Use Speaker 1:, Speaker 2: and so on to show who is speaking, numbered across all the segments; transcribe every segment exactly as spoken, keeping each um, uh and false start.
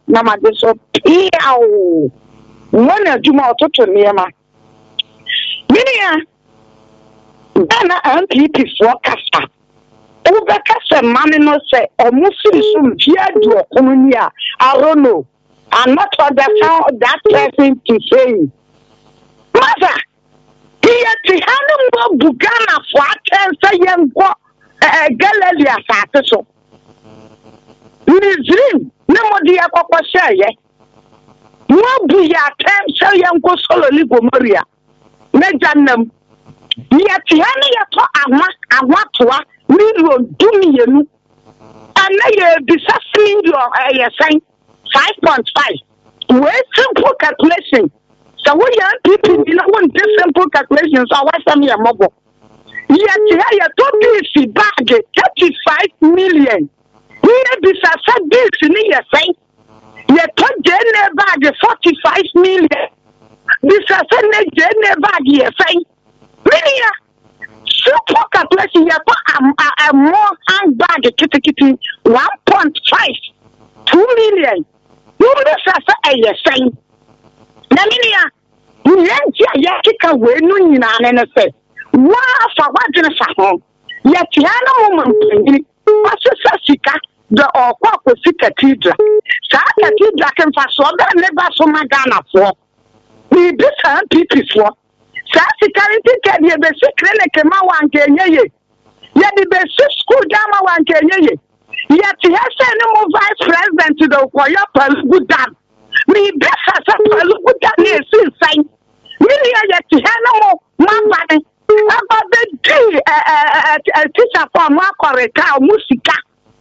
Speaker 1: na ma de so piao wona adwuma ototo niema minia dana M P P for kasa ubeka se mami no se omusi so mpia du okono a I don't know. I'm not understand that person to say mother here to handle bugana for cancer young eh gallery asate so Nizrim no more dia kwakwa sheye mo bu ya cancer young go solo ligo maria mejanam ya ti hanu ya to ama awatoa million two million and na bisa million eh say five point five we simple calculation so we young people you know one simple calculation so why some ya mobo ya ti ya to this bag thirty-five million here bisa sa this ni ya say ya to jene bag forty-five million bisa sa ne jene bag ya say really simple calculation ya to a more hand bag kitty kitty one point five two million you bisa sa eh say na minia nyanti ya kika we no nyina ne ne say wa fa wadene fa ho ya tiana mo manpani wasesa sika the okwa ko sika tidra sa ka tidra kan fa so da ne ba so magana fo ni bisa pipi fo sa sika nti ke de be sikre ne ke ma wanke nyeye ya de be school dama wanke nyeye ya ti ha se ne mo vice president do ko ya pal gudan ni bisa sa pal gudan ne sin sai ni ya ti ha no mo mama ne about the day uh teacher for more correct musica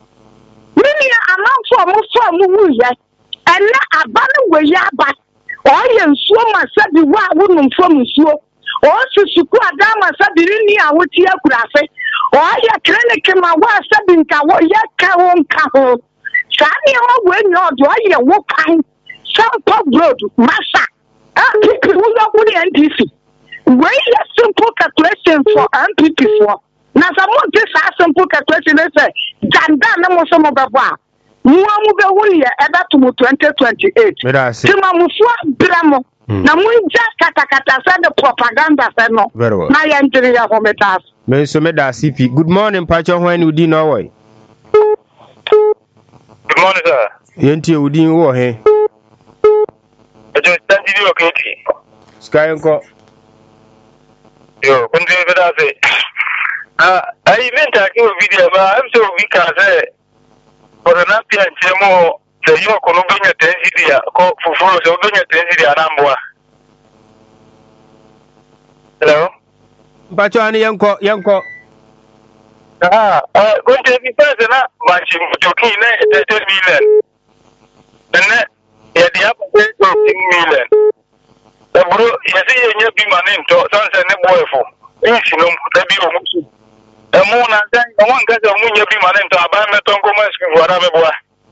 Speaker 1: many amount for mo for mo ye and na abanu we ya ba o ye nsuo ma sabi wa wonu from nsuo o susuku adama sabi ni awoti akurafe o ye clinic ma wa sabi nka wo ye ka wo nka ho sa ni ho we nyo do ye wo kan sample road masa ah people who go to N D C we a simple calculation for M P P for. Now some more this simple calculation they say Janda na mo so mo baba. Mu amu be woni e eba to mu twenty twenty-eight. Tima mu fo bramo. Na mu just kata kata say the propaganda say no. Na ya ndiri ya ho metas.
Speaker 2: Me so me da C P. Good morning Pacho when you din no way.
Speaker 3: Good morning sir.
Speaker 2: Yenti udin wo he.
Speaker 3: Ejo stand video okay.
Speaker 2: Sky nko
Speaker 3: Yo, kundi veda say. Ah, I meant to give a video, but I'm so weak as a for an appeal and chemo. The yo Columbia Tensidia, for follow so Columbia Tensidia Namboa. Hello?
Speaker 2: Pacho ani yanko yanko.
Speaker 3: Ah, uh, going to be present, but she took in ten million. Then, yeah, the apple fifteen million. The bro, you see, you be my name to sunset and boy for. If you know, the be almost. The moon and then the one gets a moon, you be my name to a band of Tongo Mask for a boy.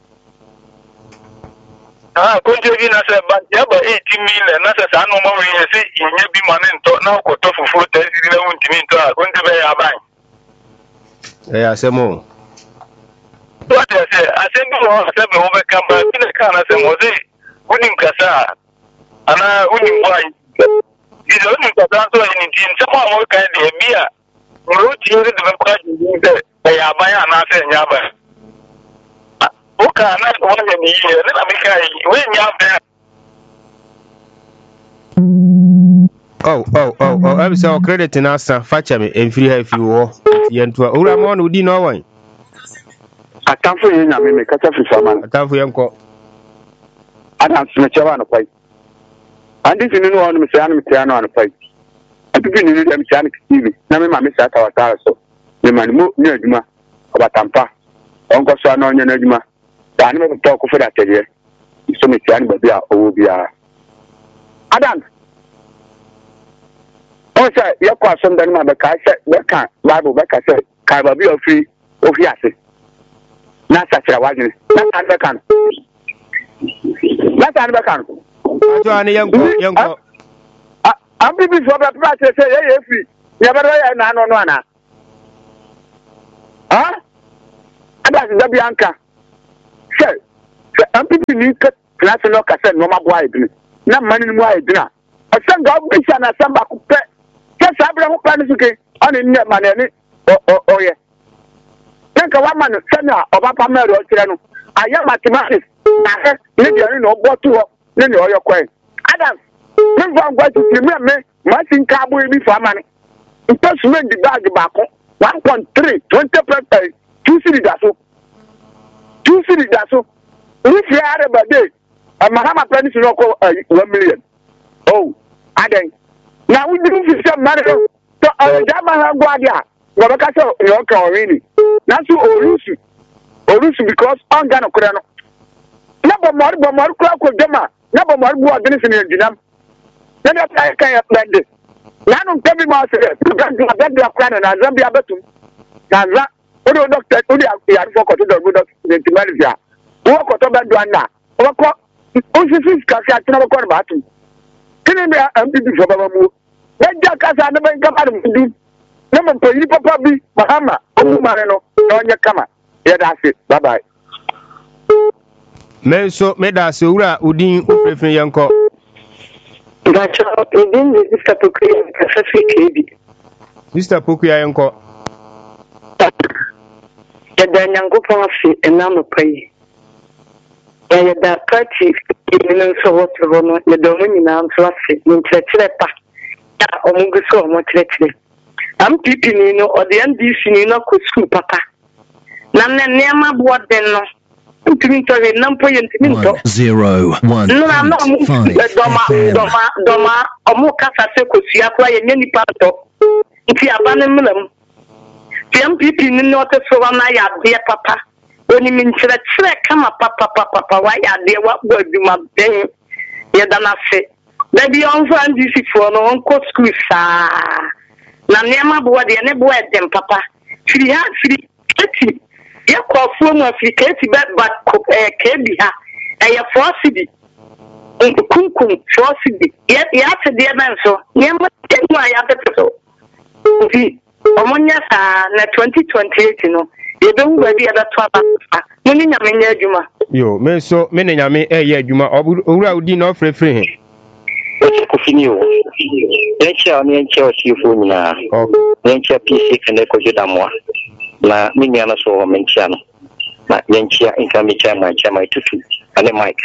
Speaker 3: Ah, couldn't you say, but yeah, but eighty million, that's a son of more, you see, you be my name to now go to food, ten eleven to me to a going to be a bank.
Speaker 2: Yeah, some more.
Speaker 3: What I say, I said, no, I said, overcome, but in the car, I said, was it? Winning Casa. And I wouldn't buy it's only because in someone more kind of beer. Root you the question they are buying an answer in Yaba. Who can not want to be here? Let me when you
Speaker 2: Oh, oh, oh, oh, I'm so credit in us, Fatcha me, and free if you war. Yentua, Uramon would know one.
Speaker 4: I can't for you, I mean, catch up with someone.
Speaker 2: I can't for Yanko.
Speaker 4: I can't switch on a fight. And this is no one, Mister Anna on a fight. I think you need a mechanic T V. Now, my Miss Atawata, so the man moved near Juma about Tampa. Uncle Son on your Juma. The animal talk for that year. So, Miss Anna, but they are over there. Adam. Oh, sir, your question, then my back, I said, that can't, Bible back, I said, can I be a free of Yassi? Not such a wagon. Not under can. Not under can.
Speaker 2: Johnny Yanko, Yanko.
Speaker 4: I'm people for the price, say, hey, free. Never, and I don't know. Huh? And that's the Bianca. Sir, I'm people need class no ka say no ma boa edini na mani mu ayi dina asanga obisa na samba ko pe ke sabra ho plan suke ani ne mane ni o o ye nka wa man sanya oba pa mero kire no aya mathematics na he ne dia ni no botu ho ne ne oyo kwen adam me van gwa ti me me ma sin ka bo bi fa mane nto sume di bag ba ko one point three twenty percent two city da so two city da so ni fi are ba dey Mahama Penny no ko one million. Oh, aden. Na we do fi some money. So uh jama ha gwadia. Go baka so yo ka already. Na so orusu. Orusu because on Ghana kura no. Na bo mor bo mor kura ko jama. Na bo mor bu adini sini jinam. Na na play kan ya blend. Na no tebi ma se. Ga ga ga kura na Zambia betum. Na za odo doctor odo ya for ko to do doctor the Malaysia. Wo ko to be do na. Wo ko Osisi kasi atina ba kwa batu. Kini me M P P for baba mu. Eja kasa na ben kama ndu. Na mo to yi papa bi Mahama omu mare no na onye kama. Ya da se. Bye bye.
Speaker 2: Me so me da se ura udin ofrefren yanko.
Speaker 1: Gacho edin de Mister Pokuya kasa fi kebi.
Speaker 2: Mister Pokuya yanko.
Speaker 1: Ya da nyango pon fi enam pai. Ya da party in so what no le do mo nyina amflase ni nkyerɛkyerɛ pa ya omugu so mo kyerɛkyerɛ am pipi ni no o de N D C ni no ko school papa na na nema bo den no ntumi ntore na mpo ye ntumi nto
Speaker 5: zero one
Speaker 1: no na no doma doma doma omu kasa se ko sua kwa ye nyani pa to nti abane mnam ti am pipi ni no te so na ya de papa oni min chere chere kama papa papa papa wa ya de wa boduma ben ya dana se da bi on fa ndi si fo no on ko school sa na nema bo de ne bo edem papa firi ha firi eti ya ko fo mu afrika eti ba ba ko e ke bi ha e ya fo sidi kunkum fo sidi ya ya te de ban so nema te mu ya te so fi omonya sa na twenty twenty-eight no ye be wu ba bi ada to aba muni nyame nya adwuma
Speaker 2: yo me so me ne nyame e ye adwuma owura udi na ofrefre he
Speaker 6: o ko fini o ye cha ni en cha o sifo nyina o en cha P C kene ko juda mo na mi nya na so men cha no na en cha en ka mi cha ma cha ma tutu ale mike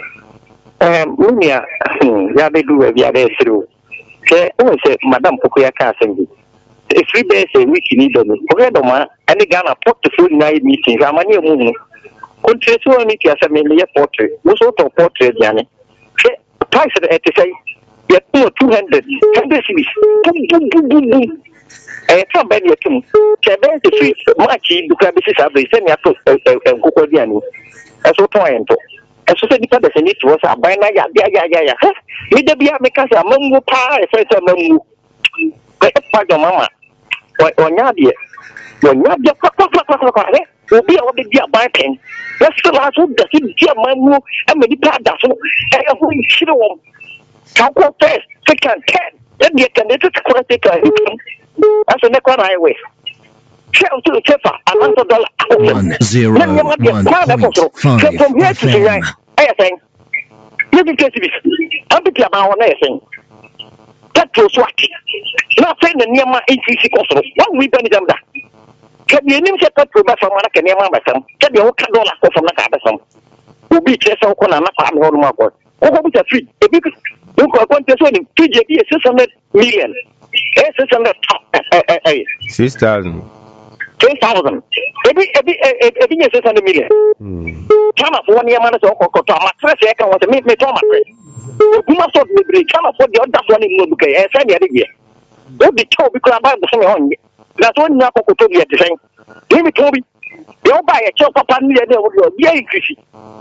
Speaker 6: eh mi ya ya be du ya be siru ke o se madam Pokuya ka asembi if three days a week ni do no o do ma ani Ghana portfolio na meeting amani mu mu kontreso ni ti aseme le portrait wo so to portrait yani ke price at say ya two hundred hundred cities bum bum bum bum eh from ben ya tum ke ben the free match duka bi sisa be se ni ato nkokọ di ani eso to ento eso se dipa de se ni to sa ban na ya ya ya ya mi de bia me ka sa mamu pa e fe se mamu ko e pa do mama onya de onya de kwa kwa kwa kwa kwa re obi a obi dia ban pen let's la so da si dia mamu e me di pa da so e ho shiro wo ka ko first second ten e dia kan de to ko te ka aso ne kwa na e we share to chefa another dollar
Speaker 5: one zero one point
Speaker 6: from here to here I think you can get this I'm be about one I think that was what na say na niam increase cost one we benefit them that can you name set up for from na can niam ba sam can you ka dollar ko from na ka ba sam obi che so ko na na pa me ho ma ko ko bi ta free e bi ko ko ko te so ni free je bi six hundred million eh six hundred eh
Speaker 2: six thousand
Speaker 6: ten thousand ebi ebi ebi nye six hundred million kama for one year man so ko ko to ma stress e kan wo me me to ma stress kuma so me bre kama for the other one in no e say me ade ye o bi to bi kura ba so me honye na so nya ko ko to bi e de sen ni mi to bi yo ba ye cho papa ni ye de wo bi e increase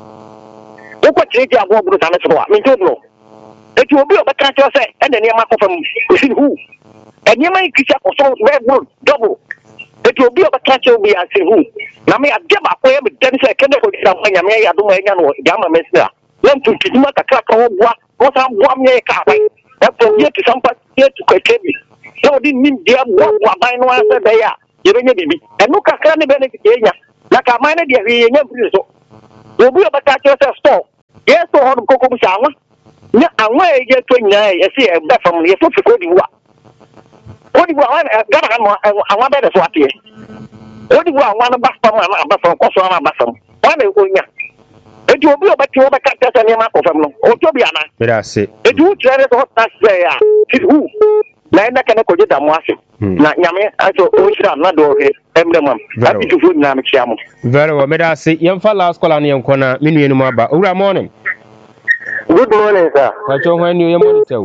Speaker 6: o ko tire dia bo buru ta me so wa me to bro e ti obi o ba ka cho say e de ni ma ko fam o sin hu e ni ma increase ko so we double it will be a catch will be as who. Now, me, I give up where the dentist can never get up when I do my Yama Mesa. Then to Kizuma, the crack of what I'm one year car. That's from here to some part here to Kakebi. So didn't mean dear one by no answer there. You don't need and look at any benefit. Like a minor, dear, we never so. You'll be able to catch yourself store. Yes, so koko bu sa anwa na anwa ye to nyina ye se e ba fam ye to fi ko di wa ko di wa ga na no anwa ba de so ate ko di wa anwa na ba fam na ba fam ko so na ba fam wa na ko nya edu obi obati wo ba ka tesa ne ma ko fam no o to bia na
Speaker 2: bera se
Speaker 6: edu tere so ta se ya hu na ina kana ko jeda mo ase na nyame aso o hira na do he emre mam abi tu fu na me kiamo
Speaker 2: very well bera se yem fa last call an yen kona menu enu ma ba owura morning.
Speaker 6: Good morning, sir.
Speaker 2: I don't want you to tell.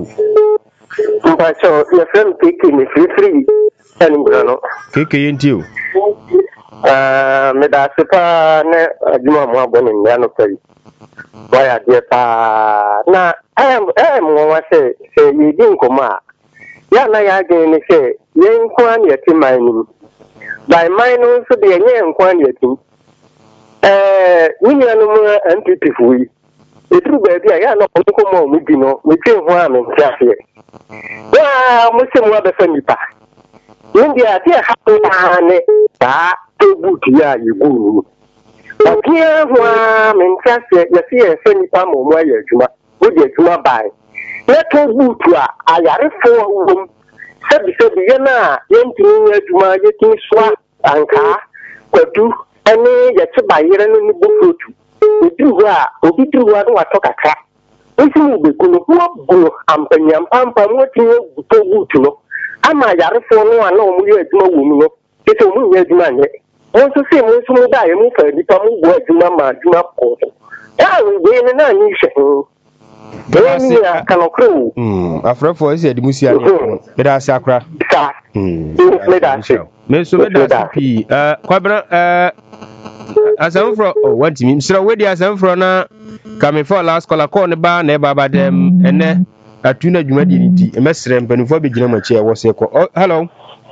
Speaker 6: I saw your friend taking me free free and Grano.
Speaker 2: Kiki into you.
Speaker 6: Uh, Medasipa, Juma Mabon in Yano. Why are dear pa? Now, I am, I am what I say, say, you didn't come out. Yana again, say, young quan yet in mining. By mine also be a young quan yet. Uh, we are no more anti-free. Itu baby ya na ko ko mo mu bino me twen ho am ntiafe wa mo se mo ba fami pa india ti ha pa ne ba to buti ya yigu ba kia ho am ntiafe ya ti e fami pa mo mo ya juma wo de juma bai na to butu a ayare fo wo sabi sabi ya na yentini ya juma ye tin swa anka kwadu ene ya ti bayire no ni bufutu Udruwa, Udruwa, no Atokaka. If you be good, no, Ampaniam Pampa, what you go to know. Am I a phone? I know you had no woman. It's a woman, man. Want to see most of die, move for the Pamu work to Mamma, to my court. I will be in an unusual. I cannot crew. Hm, after for is the Musia, but I sacra. Hm, let us show. Mister P. Uh, Quabra, uh, as I'm from what do you mean? So, where as I'm from now, coming for last call a corner bar, never by them, and then a tuna humanity, a messer and Benfobi General Chair was a call. Oh, hello.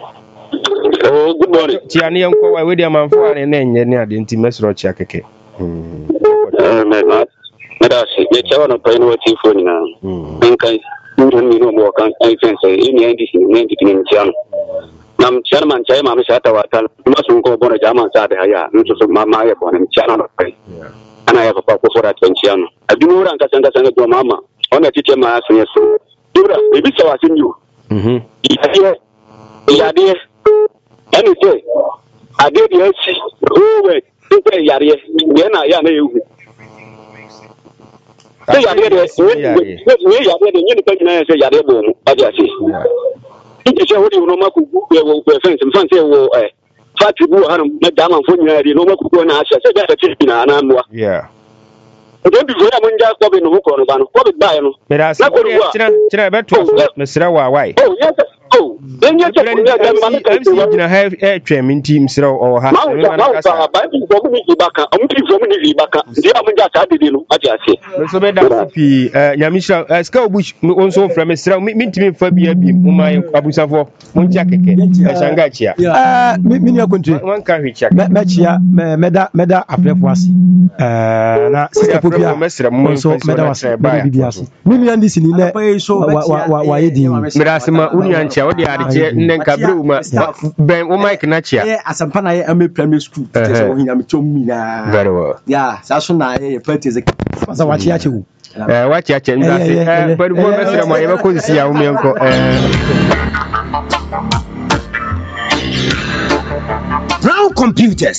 Speaker 6: Oh, good morning. Tiani and Kowa, William and Four, and then Yenia, the intimate Rochake. Hm, that's it. Let's have a pain what you for now. Okay, you don't know more. I can say any entity in China. Nam chairman chairman ameshata wata masungo bona jama sade haya mtu mama yeye bona mchana na pai ana yako kwa kufora tenchiano adunura nkasanga sanga kwa mama ona tite ma aso yeso dura ebisa wasinyu mhm yadie yadie ani te ade de achi owe tite yare ye na ya na yehu te yare de ye yare de nyini pa nyina se yare bo mu aja si Ike se hodi no maku we we fence mfan se wo eh fati bu hanum na dama fo nyaari no maku ko na asha se ga ta na na amwa yeah ndo bi zo ya munja ko be no ko no ba no ko be ba no na ko ruwa tira tira be to mesra wa wai oh yes oh enye te ko ya ma na ka na ha e twem nti mesra o ha ma na ka ba bi ko mi ibaka am bi fo mi ibaka ndi amunja ta de no ati ase so be da pi eh nyamisha ska obush onso from mesra mi ntimi fa bi abi mu mai abusafo munja keke ashanga chia
Speaker 7: eh mi ni akontri
Speaker 6: wan ka hwicha
Speaker 7: me chia meda meda afrefo ase eh na sister popia so meda wase ba bibiase mi mi andi sini ne wa wa yedi
Speaker 2: mirasima uni anchia odi adije nnen kabru ma ben o mike na chia
Speaker 7: eh asampa na ye ame primary school teacher so hinya me chomi na
Speaker 2: very well
Speaker 7: yeah sa so na ye party executive sa wa chia chewu
Speaker 2: eh wa chia chia ndase eh padu bo mesra mo ye ba ko sisi ya umenko eh
Speaker 8: Brown Computers